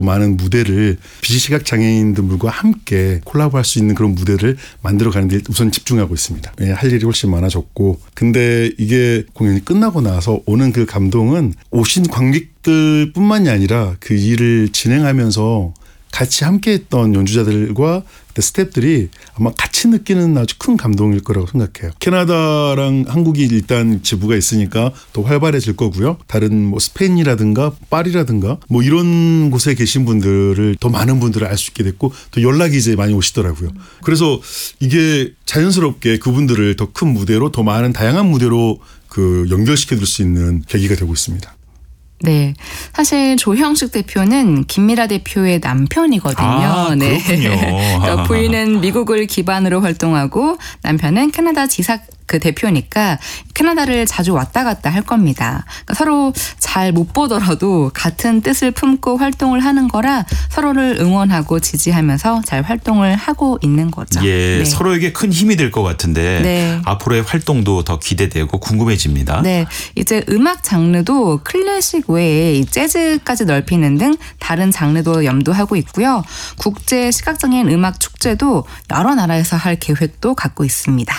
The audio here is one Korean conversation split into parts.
많은 무대를 비시각 장애인들과 함께 콜라보할 수 있는 그런 무대를 만들어가는 데 우선 집중하고 있습니다. 할 일이 훨씬 많아졌고, 근데 이게 공연이 끝나고 나서 오는 그 감동은 오신 관객들뿐만이 아니라 그 일을 진행하면서 같이 함께했던 연주자들과 스태프들이 아마 같이 느끼는 아주 큰 감동일 거라고 생각해요. 캐나다랑 한국이 일단 지부가 있으니까 더 활발해질 거고요. 다른 뭐 스페인이라든가 파리라든가 뭐 이런 곳에 계신 분들을 더 많은 분들을 알 수 있게 됐고, 또 연락이 이제 많이 오시더라고요. 그래서 이게 자연스럽게 그분들을 더 큰 무대로, 더 많은 다양한 무대로 그 연결시켜 줄 수 있는 계기가 되고 있습니다. 네, 사실 조형식 대표는 김미라 대표의 남편이거든요. 아, 그렇군요. 네. 그러니까 부인은 미국을 기반으로 활동하고 남편은 캐나다 지사 그 대표니까 캐나다를 자주 왔다 갔다 할 겁니다. 그러니까 서로 잘 못 보더라도 같은 뜻을 품고 활동을 하는 거라 서로를 응원하고 지지하면서 잘 활동을 하고 있는 거죠. 예, 네. 서로에게 큰 힘이 될 것 같은데 네. 앞으로의 활동도 더 기대되고 궁금해집니다. 네, 이제 음악 장르도 클래식 외에 이 재즈까지 넓히는 등 다른 장르도 염두하고 있고요. 국제 시각장애인 음악 축제도 여러 나라에서 할 계획도 갖고 있습니다.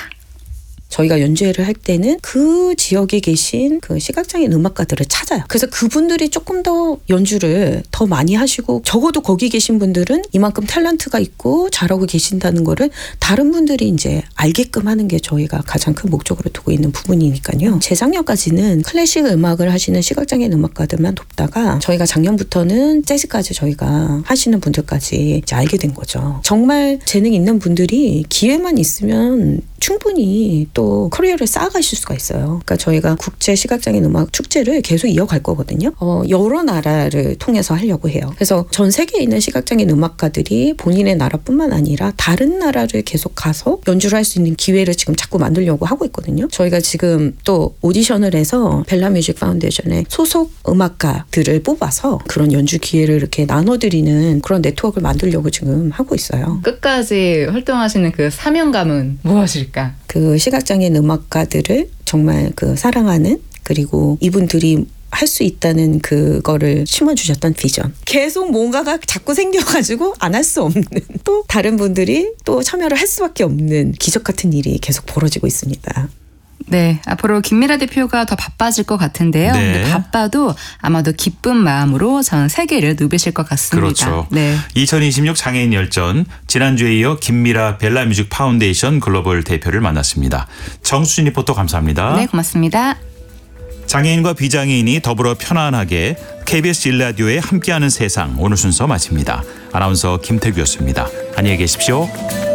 저희가 연주회를 할 때는 그 지역에 계신 그 시각장애인 음악가들을 찾아요. 그래서 그분들이 조금 더 연주를 더 많이 하시고, 적어도 거기 계신 분들은 이만큼 탤런트가 있고 잘하고 계신다는 거를 다른 분들이 이제 알게끔 하는 게 저희가 가장 큰 목적으로 두고 있는 부분이니까요. 재작년까지는 클래식 음악을 하시는 시각장애인 음악가들만 돕다가 저희가 작년부터는 재즈까지 저희가 하시는 분들까지 이제 알게 된 거죠. 정말 재능 있는 분들이 기회만 있으면 충분히 또 커리어를 쌓아가실 수가 있어요. 그러니까 저희가 국제 시각장애인 음악 축제를 계속 이어갈 거거든요. 여러 나라를 통해서 하려고 해요. 그래서 전 세계에 있는 시각장애인 음악가들이 본인의 나라뿐만 아니라 다른 나라를 계속 가서 연주를 할 수 있는 기회를 지금 자꾸 만들려고 하고 있거든요. 저희가 지금 또 오디션을 해서 벨라 뮤직 파운데이션의 소속 음악가들을 뽑아서 그런 연주 기회를 이렇게 나눠드리는 그런 네트워크를 만들려고 지금 하고 있어요. 끝까지 활동하시는 그 사명감은 무엇일까요? 그 시각장애인 음악가들을 정말 그 사랑하는, 그리고 이분들이 할 수 있다는 그거를 심어주셨던 비전. 계속 뭔가가 자꾸 생겨가지고 안 할 수 없는, 또 다른 분들이 또 참여를 할 수밖에 없는 기적 같은 일이 계속 벌어지고 있습니다. 네, 앞으로 김미라 대표가 더 바빠질 것 같은데요. 네. 근데 바빠도 아마도 기쁜 마음으로 전 세계를 누비실 것 같습니다. 그렇죠. 네. 2026 장애인 열전, 지난주에 이어 김미라 벨라 뮤직 파운데이션 글로벌 대표를 만났습니다. 정수진 리포터 감사합니다. 네, 고맙습니다. 장애인과 비장애인이 더불어 편안하게 KBS 1라디오에 함께하는 세상, 오늘 순서 마칩니다. 아나운서 김태규였습니다. 안녕히 계십시오.